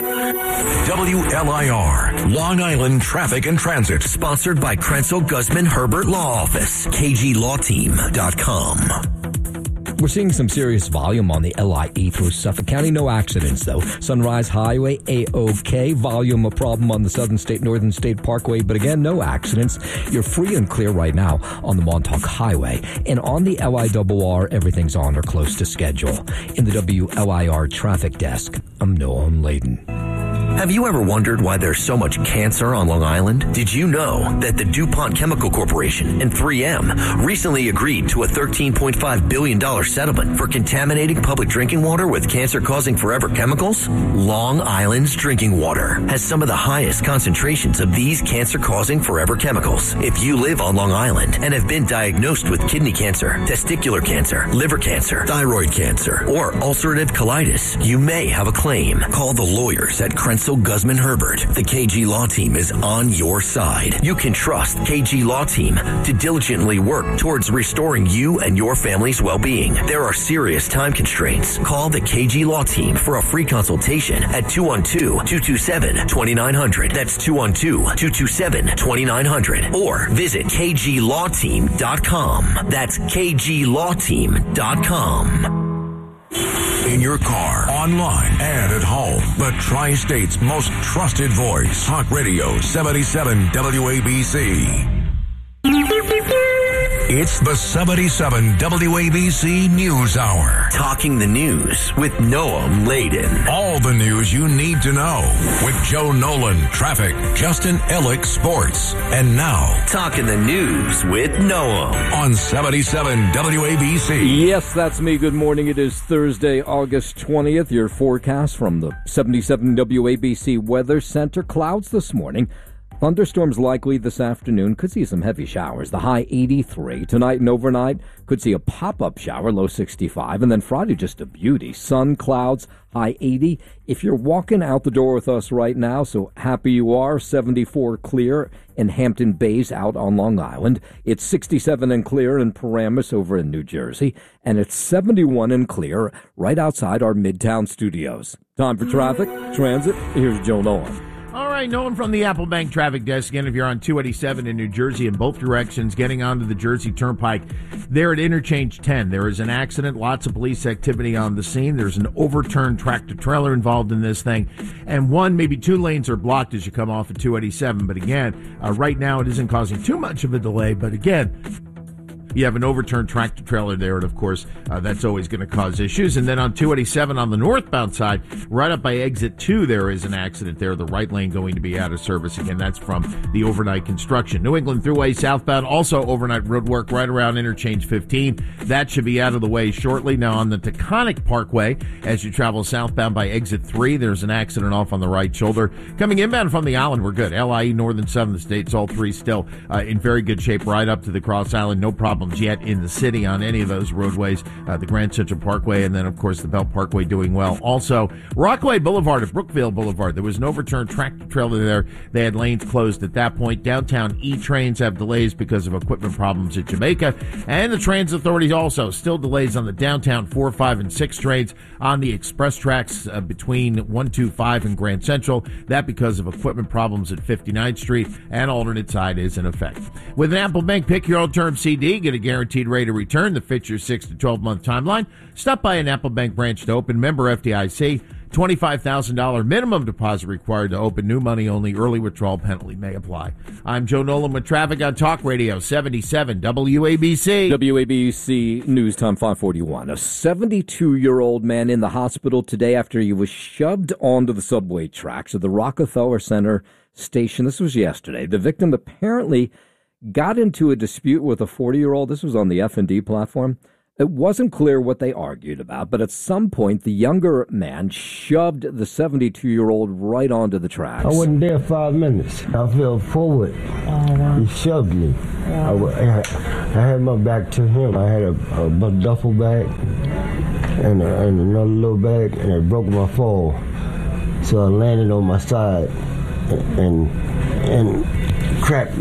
WLIR, Long Island Traffic and Transit. Sponsored by Krenzel Guzman Herbert Law Office. KGLawTeam.com. We're seeing some serious volume on the LIE through Suffolk County. No accidents, though. Sunrise Highway, A-OK. Volume a problem on the Southern State, Northern State Parkway. But again, no accidents. You're free and clear right now on the Montauk Highway. And on the LIRR, everything's on or close to schedule. In the WLIR Traffic Desk, I'm Noam Layden. Have you ever wondered why there's so much cancer on Long Island? Did you know that the DuPont Chemical Corporation and 3M recently agreed to a $13.5 billion settlement for contaminating public drinking water with cancer-causing forever chemicals? Long Island's drinking water has some of the highest concentrations of these cancer-causing forever chemicals. If you live on Long Island and have been diagnosed with kidney cancer, testicular cancer, liver cancer, thyroid cancer, or ulcerative colitis, you may have a claim. Call the lawyers at Krenzel Guzman Herbert. The KG Law Team is on your side. You can trust KG Law Team to diligently work towards restoring you and your family's well-being. There are serious time constraints. Call the KG Law Team for a free consultation at 212-227-2900. That's 212-227-2900. Or visit KGLawTeam.com. That's KGLawTeam.com. In your car, online, and at home. The Tri-State's most trusted voice. Talk Radio 77 WABC. It's the 77 WABC News Hour. Talking the news with Noam Layden. All the news you need to know with Joe Nolan, traffic, Justin Ellick, sports. And now, Talking the news with Noam on 77 WABC. Yes, that's me. Good morning. It is Thursday, August 20th. Your forecast from the 77 WABC Weather Center. Clouds this morning. Thunderstorms likely this afternoon. Could see some heavy showers. The high 83. Tonight and overnight, could see a pop-up shower, low 65. And then Friday, just a beauty. Sun, clouds, high 80. If you're walking out the door with us right now, so happy you are, 74 clear in Hampton Bays out on Long Island. It's 67 and clear in Paramus over in New Jersey. And it's 71 and clear right outside our Midtown studios. Time for traffic, transit. Here's Joe Nolan. All right, Nolan from the Apple Bank Traffic Desk. Again, if you're on 287 in New Jersey in both directions, getting onto the Jersey Turnpike, there at Interchange 10, there is an accident, lots of police activity on the scene. There's an overturned tractor-trailer involved in this thing, and one, maybe two lanes are blocked as you come off of 287. But again, right now it isn't causing too much of a delay, but again, you have an overturned tractor trailer there, and of course, that's always going to cause issues. And then on 287 on the northbound side, right up by exit 2, there is an accident there. The right lane going to be out of service. Again, that's from the overnight construction. New England Thruway southbound, also overnight road work right around Interchange 15. That should be out of the way shortly. Now on the Taconic Parkway, as you travel southbound by exit 3, there's an accident off on the right shoulder. Coming inbound from the island, we're good. LIE, Northern Southern States, all three still in very good shape right up to the Cross Island. No problem yet in the city on any of those roadways, the Grand Central Parkway, and then of course the Belt Parkway doing well. Also, Rockaway Boulevard at Brookfield Boulevard, there was an overturned tractor trailer there. They had lanes closed at that point. Downtown E-trains have delays because of equipment problems at Jamaica, and the transit authorities also still delays on the downtown 4, 5, and 6 trains on the express tracks between 125 and Grand Central. That because of equipment problems at 59th Street, and alternate side is in effect. With an Apple Bank Pick Your Old Term CD, get a guaranteed rate of return that fits your 6 to 12-month timeline. Stop by an Apple Bank branch to open. Member FDIC. $25,000 minimum deposit required to open. New money only. Early withdrawal penalty may apply. I'm Joe Nolan with traffic on Talk Radio 77 WABC. WABC News Time 541. A 72-year-old man in the hospital today after he was shoved onto the subway tracks of the Rockefeller Center station. This was yesterday. The victim apparently got into a dispute with a 40-year-old. This was on the F&D platform. It wasn't clear what they argued about, but at some point, the younger man shoved the 72-year-old right onto the tracks. I wasn't there 5 minutes. I fell forward. Oh, wow. He shoved me. Wow. I had my back to him. I had a duffel bag and another little bag, and it broke my fall. So I landed on my side and cracked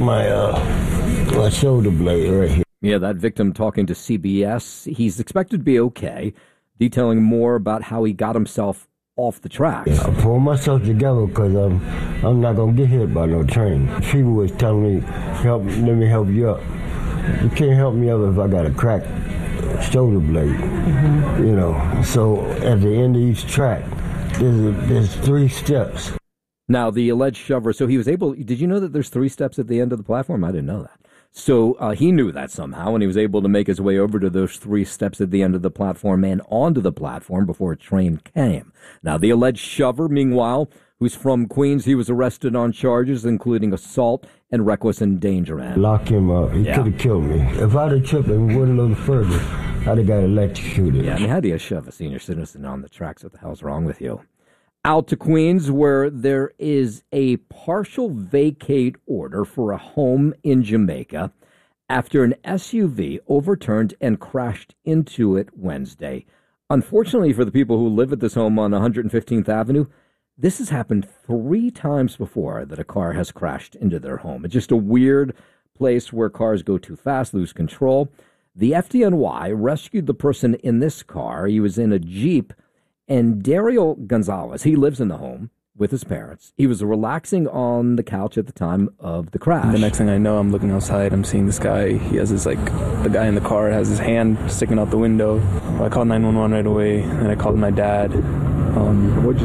my shoulder blade right here. Yeah, that victim talking to CBS. He's expected to be okay, detailing more about how he got himself off the tracks. I pulled myself together because I'm not going to get hit by no train. People was telling me, let me help you up. You can't help me up if I got a cracked shoulder blade. Mm-hmm. You know, so at the end of each track, there's 3 steps. Now, the alleged shover, so he was able, did you know that there's 3 steps at the end of the platform? I didn't know that. So he knew that somehow, and he was able to make his way over to those 3 steps at the end of the platform and onto the platform before a train came. Now, the alleged shover, meanwhile, who's from Queens, he was arrested on charges including assault and reckless endangerment. Lock him up. He could have killed me. If I'd have tripped and went a little further, I'd have got electrocuted. Yeah, I mean, how do you shove a senior citizen on the tracks? What the hell's wrong with you? Out to Queens, where there is a partial vacate order for a home in Jamaica after an SUV overturned and crashed into it Wednesday. Unfortunately for the people who live at this home on 115th Avenue, this has happened 3 times before that a car has crashed into their home. It's just a weird place where cars go too fast, lose control. The FDNY rescued the person in this car. He was in a Jeep. And Dario Gonzalez, he lives in the home with his parents. He was relaxing on the couch at the time of the crash. The next thing I know, I'm looking outside. I'm seeing this guy. He has this, the guy in the car has his hand sticking out the window. I called 911 right away, and I called my dad. What'd you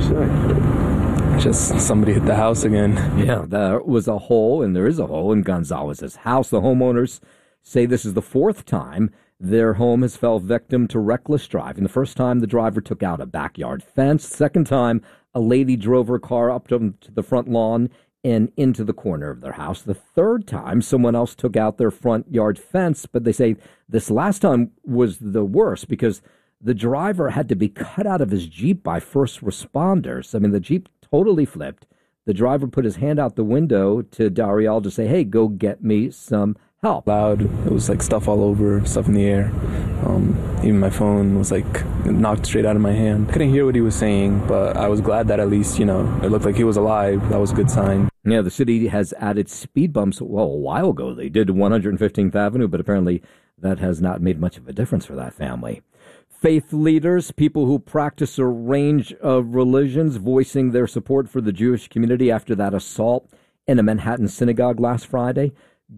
say? Just somebody hit the house again. Yeah, there was a hole, and there is a hole in Gonzalez's house. The homeowners say this is the 4th time their home has fell victim to reckless driving. The first time, the driver took out a backyard fence. Second time, a lady drove her car up to the front lawn and into the corner of their house. The third time, someone else took out their front yard fence, but they say this last time was the worst because the driver had to be cut out of his Jeep by first responders. I mean, the Jeep totally flipped. The driver put his hand out the window to Dario to say, hey, go get me some help. Loud. It was stuff all over, stuff in the air. Even my phone was knocked straight out of my hand. Couldn't hear what he was saying, but I was glad that at least, it looked like he was alive. That was a good sign. Yeah, the city has added speed bumps. Well, a while ago they did 115th Avenue, but apparently that has not made much of a difference for that family. Faith leaders, people who practice a range of religions, voicing their support for the Jewish community after that assault in a Manhattan synagogue last Friday.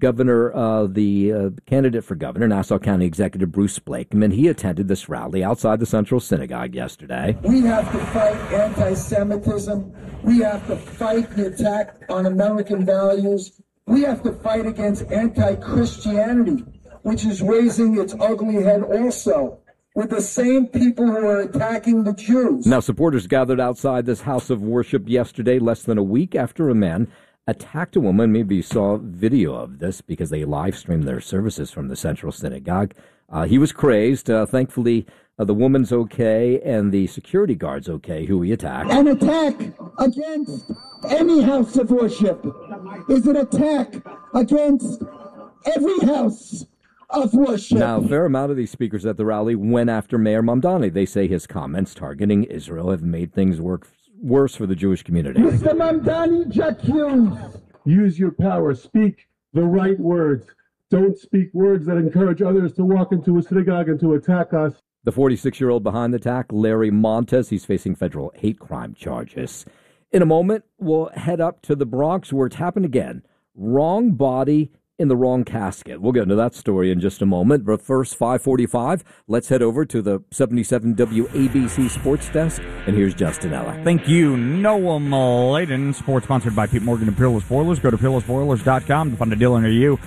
The candidate for governor, Nassau County Executive Bruce Blakeman, he attended this rally outside the Central Synagogue yesterday. We have to fight anti-Semitism. We have to fight the attack on American values. We have to fight against anti-Christianity, which is raising its ugly head also, with the same people who are attacking the Jews. Now, supporters gathered outside this house of worship yesterday, less than a week after a man attacked a woman. Maybe you saw video of this because they live streamed their services from the Central Synagogue. He was crazed. Thankfully, the woman's okay and the security guard's okay who he attacked. An attack against any house of worship is an attack against every house of worship. Now, a fair amount of these speakers at the rally went after Mayor Mamdani. They say his comments targeting Israel have made things worse for the Jewish community. Mr. Mamdani, Jack Hughes. Use your power. Speak the right words. Don't speak words that encourage others to walk into a synagogue and to attack us. The 46-year-old behind the attack, Larry Montes, he's facing federal hate crime charges. In a moment, we'll head up to the Bronx where it's happened again. Wrong body in the wrong casket. We'll get into that story in just a moment. But first, 5:45, let's head over to the 77 WABC Sports Desk. And here's Justin Ella. Thank you, Noah Maladen. Sports sponsored by Pete Morgan and Peerless Boilers. Go to peerlessboilers.com to find a dealer near you.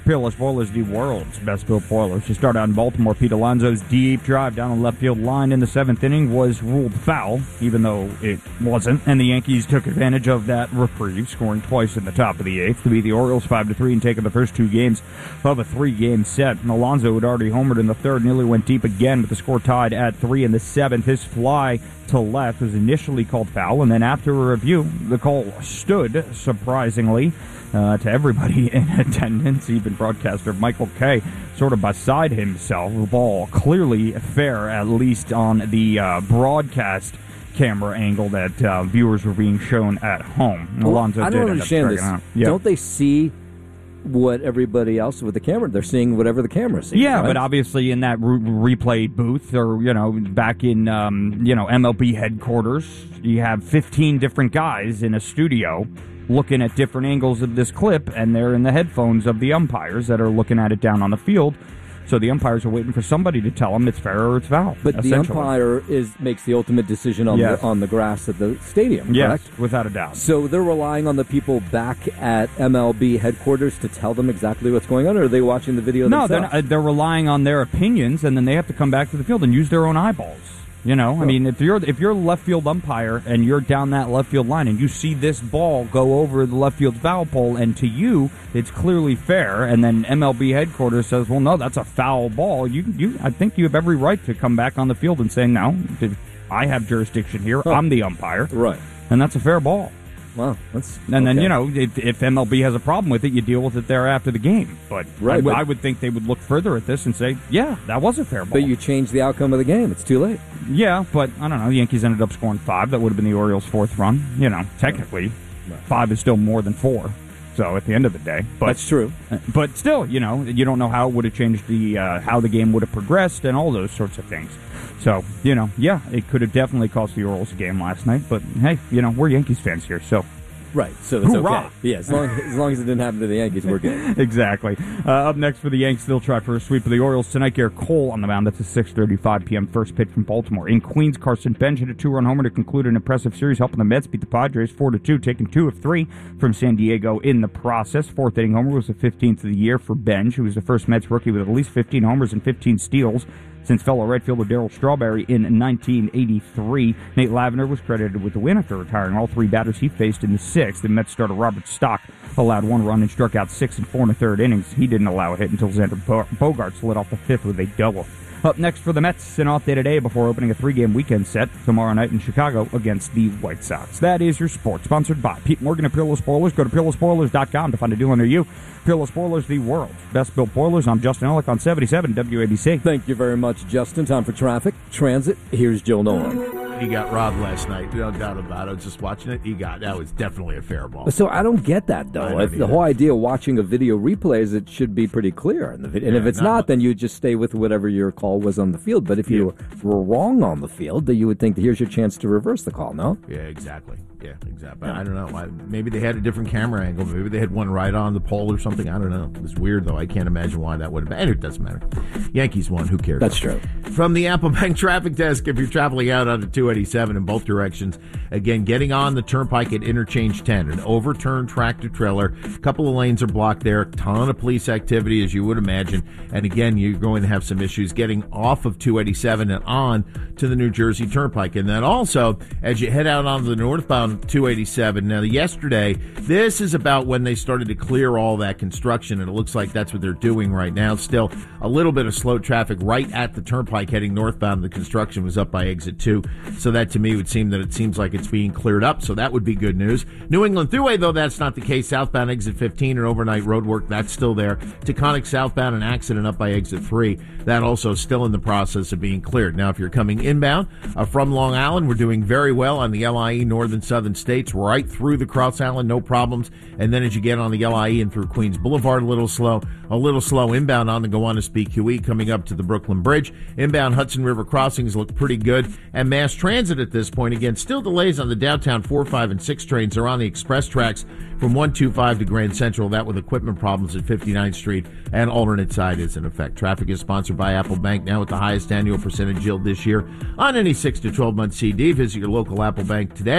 Peerless Spoilers, the world's best built spoilers. To start out in Baltimore, Pete Alonso's deep drive down the left field line in the 7th inning was ruled foul, even though it wasn't, and the Yankees took advantage of that reprieve, scoring twice in the top of the 8th to beat the Orioles 5-3 and taking the first 2 games of a 3-game set. And Alonso had already homered in the 3rd, nearly went deep again with the score tied at 3 in the 7th. His fly to left was initially called foul, and then after a review, the call stood, surprisingly, to everybody in attendance, even broadcaster Michael Kay, sort of beside himself. The ball clearly fair, at least on the broadcast camera angle that viewers were being shown at home. Well, Alonso I don't understand this. Yeah. Don't they see what everybody else with the camera? They're seeing whatever the camera sees. Yeah, right? but obviously in that replay booth, or back in MLB headquarters, you have 15 different guys in a studio looking at different angles of this clip, and they're in the headphones of the umpires that are looking at it down on the field. So the umpires are waiting for somebody to tell them it's fair or it's foul. But the umpire makes the ultimate decision on the grass at the stadium, yes, correct? Without a doubt. So they're relying on the people back at MLB headquarters to tell them exactly what's going on, or are they watching the video themselves? No, they're relying on their opinions, and then they have to come back to the field and use their own eyeballs. I mean, if you're a left field umpire and you're down that left field line and you see this ball go over the left field foul pole, and to you it's clearly fair, and then MLB headquarters says, "Well, no, that's a foul ball." I think you have every right to come back on the field and say, "No, I have jurisdiction here. I'm the umpire." Right. And that's a fair ball. Wow, then if MLB has a problem with it, you deal with it there after the game. But I would think they would look further at this and say, yeah, that was a fair ball. But you changed the outcome of the game. It's too late. Yeah, but I don't know. The Yankees ended up scoring 5. That would have been the Orioles' 4th run. Technically, 5 is still more than 4. So at the end of the day, that's true. But still, you don't know how it would have changed how the game would have progressed and all those sorts of things. So, it could have definitely cost the Orioles a game last night. But hey, we're Yankees fans here, so. Right, so it's Hoorah! okay. Yeah, as long as it didn't happen to the Yankees, we're good. Exactly. Up next for the Yanks, they'll try for a sweep of the Orioles tonight. Garrett Cole on the mound. That's a 6:35 p.m. first pitch from Baltimore. In Queens, Carson Bench hit a 2-run homer to conclude an impressive series, helping the Mets beat the Padres 4-2, taking 2 of 3 from San Diego in the process. 4th inning homer was the 15th of the year for Bench, who was the first Mets rookie with at least 15 homers and 15 steals since fellow right fielder Darryl Strawberry in 1983. Nate Lavender was credited with the win after retiring all 3 batters he faced in the 6th. The Mets starter Robert Stock allowed 1 run and struck out 6 and 4 in the 3rd innings. He didn't allow a hit until Xander Bogaerts lit off the 5th with a double. Up next for the Mets, an off day today before opening a 3-game weekend set tomorrow night in Chicago against the White Sox. That is your sports, sponsored by Pete Morgan and Peerless Spoilers. Go to PeerlessSpoilers.com to find a deal near you. Peerless Spoilers, the world's best built spoilers. I'm Justin Ellick on 77 WABC. Thank you very much, Justin. Time for traffic, transit. Here's Jill Nolan. He got robbed last night. No doubt about it. Just watching it, that was definitely a fair ball. So I don't get that, though. The whole idea of watching a video replay is it should be pretty clear in the video. And if it's not, then you just stay with whatever your call was on the field. But if you were wrong on the field, then you would think, here's your chance to reverse the call, no? Yeah, exactly. But I don't know. Maybe they had a different camera angle. Maybe they had one right on the pole or something. I don't know. It's weird, though. I can't imagine why that would have been. It doesn't matter. Yankees won. Who cares? That's true. From the Apple Bank traffic desk, if you're traveling out onto 287 in both directions, again, getting on the turnpike at Interchange 10, an overturned tractor trailer. A couple of lanes are blocked there. Ton of police activity, as you would imagine. And again, you're going to have some issues getting off of 287 and on to the New Jersey Turnpike. And then also, as you head out onto the northbound 287. Now, yesterday, this is about when they started to clear all that construction, and it looks like that's what they're doing right now. Still, a little bit of slow traffic right at the turnpike heading northbound. The construction was up by exit 2, so that to me would seem that it seems like it's being cleared up, so that would be good news. New England Thruway, though, that's not the case. Southbound exit 15 and overnight road work, that's still there. Taconic southbound, an accident up by exit 3. That also still in the process of being cleared. Now, if you're coming inbound from Long Island, we're doing very well on the LIE North and Southern States, right through the Cross Island, no problems. And then as you get on the LIE and through Queens Boulevard, a little slow inbound on the Gowanus BQE coming up to the Brooklyn Bridge. Inbound Hudson River crossings look pretty good. And mass transit at this point, again, still delays on the downtown 4, 5, and 6 trains are on the express tracks from 125 to Grand Central, that with equipment problems at 59th Street, and alternate side is in effect. Traffic is sponsored by Apple Bank, now with the highest annual percentage yield this year on any 6 to 12 month CD. Visit your local Apple Bank today.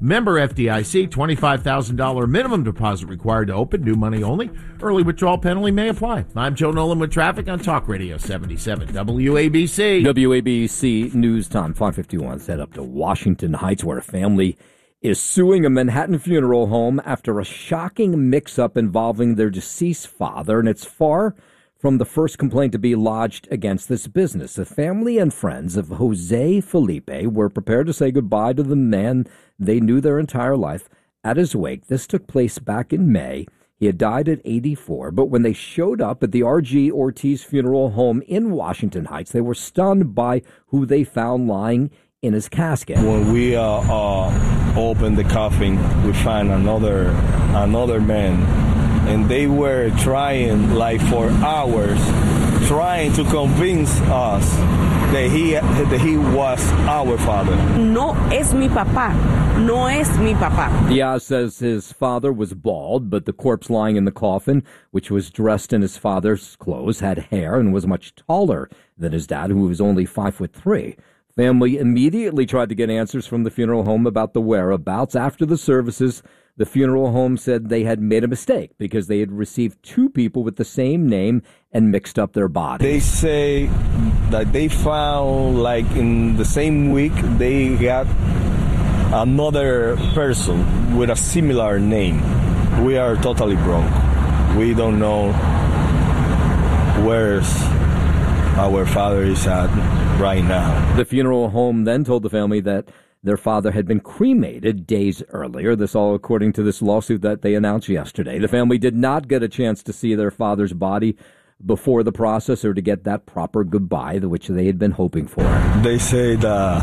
Member FDIC, $25,000 minimum deposit required to open, new money only. Early withdrawal penalty may apply. I'm Joe Nolan with traffic on Talk Radio 77 WABC. WABC News Time 5:51. Head up to Washington Heights, where a family is suing a Manhattan funeral home after a shocking mix-up involving their deceased father, and it's far from the first complaint to be lodged against this business. The family and friends of Jose Felipe were prepared to say goodbye to the man they knew their entire life at his wake. This took place back in May. He had died at 84, but when they showed up at the R.G. Ortiz funeral home in Washington Heights, they were stunned by who they found lying in his casket. When we opened the coffin, we found another man. And they were trying, like for hours, trying to convince us that he was our father. No es mi papá. No es mi papá. Diaz says his father was bald, but the corpse lying in the coffin, which was dressed in his father's clothes, had hair and was much taller than his dad, who was only 5'3". Family immediately tried to get answers from the funeral home about the whereabouts. After the services, the funeral home said they had made a mistake because they had received two people with the same name and mixed up their bodies. They say that they found, like in the same week, they got another person with a similar name. We are totally broke. We don't know where's our father is at right now. The funeral home then told the family that their father had been cremated days earlier. This all according to this lawsuit that they announced yesterday. The family did not get a chance to see their father's body before the process or to get that proper goodbye, which they had been hoping for. They say that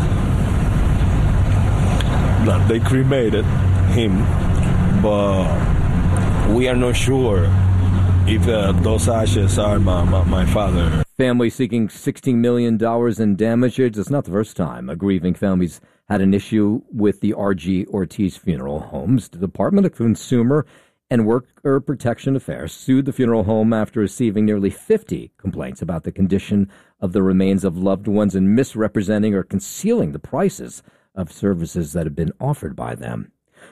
they cremated him, but we are not sure if those ashes are my father. Family seeking $16 million in damages. It's not the first time a grieving family's had an issue with the R.G. Ortiz funeral homes. The Department of Consumer and Worker Protection Affairs sued the funeral home after receiving nearly 50 complaints about the condition of the remains of loved ones and misrepresenting or concealing the prices of services that have been offered by them.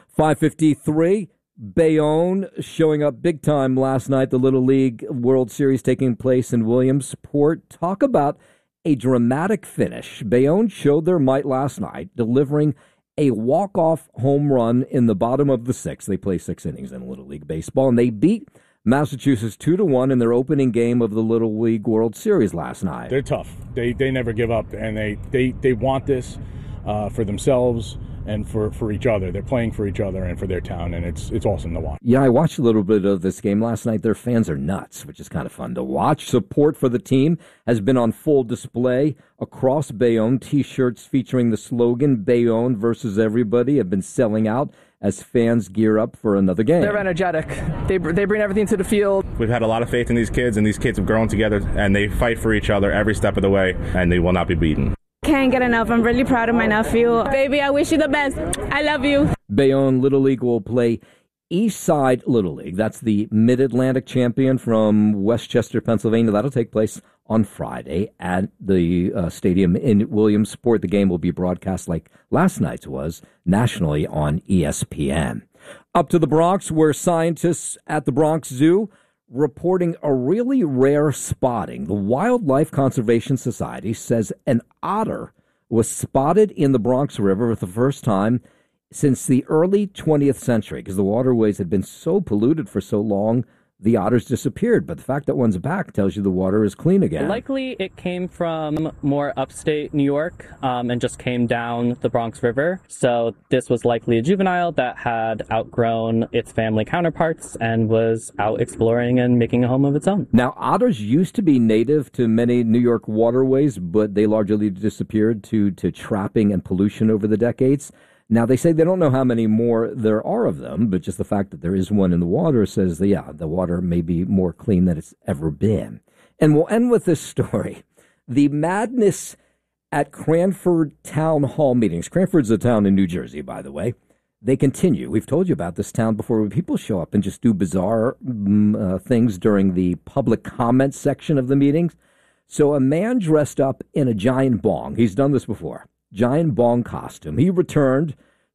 5:53. Bayonne showing up big time last night. The Little League World Series taking place in Williamsport. Talk about a dramatic finish. Bayonne showed their might last night, delivering a walk-off home run in the bottom of the sixth. They play 6 innings in Little League baseball, and they beat Massachusetts 2-1 in their opening game of the Little League World Series last night. They're tough. They never give up, and they want this for themselves and for each other. They're playing for each other and for their town, and it's awesome to watch. Yeah, I watched a little bit of this game last night. Their fans are nuts, which is kind of fun to watch. Support for the team has been on full display across Bayonne. T-shirts featuring the slogan, Bayonne versus everybody, have been selling out as fans gear up for another game. They're energetic. They bring everything to the field. We've had a lot of faith in these kids, and these kids have grown together, and they fight for each other every step of the way, and they will not be beaten. Can't get enough. I'm really proud of my nephew. Baby, I wish you the best. I love you. Bayonne Little League will play Eastside Little League. That's the Mid-Atlantic champion from Westchester, Pennsylvania. That'll take place on Friday at the stadium in Williamsport. The game will be broadcast like last night's was nationally on ESPN. Up to the Bronx, where scientists at the Bronx Zoo reporting a really rare spotting. The Wildlife Conservation Society says an otter was spotted in the Bronx River for the first time since the early 20th century because the waterways had been so polluted for so long, the otters disappeared. But the fact that one's back tells you the water is clean again. Likely it came from more upstate New York and just came down the Bronx River. So this was likely a juvenile that had outgrown its family counterparts and was out exploring and making a home of its own. Now, otters used to be native to many New York waterways, but they largely disappeared to trapping and pollution over the decades. Now, they say they don't know how many more there are of them, but just the fact that there is one in the water says that, yeah, the water may be more clean than it's ever been. And we'll end with this story. The madness at Cranford Town Hall meetings. Cranford's a town in New Jersey, by the way. They continue. We've told you about this town before, where people show up and just do bizarre things during the public comment section of the meetings. So a man dressed up in a giant bong, he's done this before, giant bong costume. He returned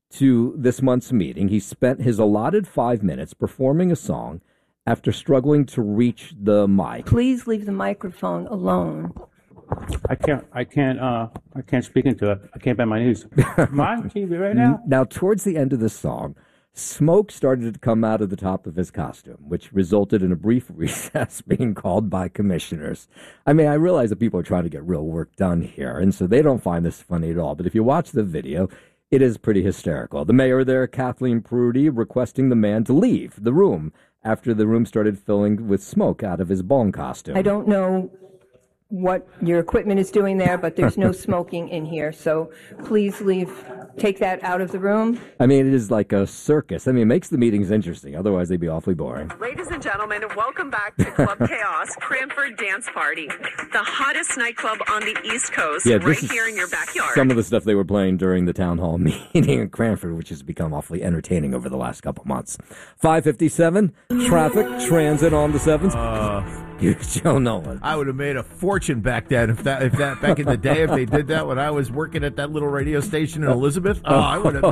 to this month's meeting. He spent his allotted 5 minutes performing a song after struggling to reach the mic. Please leave the microphone alone. I can't speak into it. I can't bend my knees. Am I on TV right now? Now, towards the end of the song, smoke started to come out of the top of his costume, which resulted in a brief recess being called by commissioners. I mean, I realize that people are trying to get real work done here, and so they don't find this funny at all. But if you watch the video, it is pretty hysterical. The mayor there, Kathleen Prudy, requesting the man to leave the room after the room started filling with smoke out of his bong costume. I don't know what your equipment is doing there, but there's no smoking in here, so please take that out of the room. I mean, it is like a circus. I mean, it makes the meetings interesting. Otherwise, they'd be awfully boring. Ladies and gentlemen, welcome back to Club Chaos, Cranford Dance Party, the hottest nightclub on the East Coast, right here in your backyard. Some of the stuff they were playing during the town hall meeting in Cranford, which has become awfully entertaining over the last couple months. 5:57, traffic, transit on the 7s. Joe Nolan. I would have made a fortune back then if that back in the day if they did that when I was working at that little radio station in Elizabeth. Oh, I would have.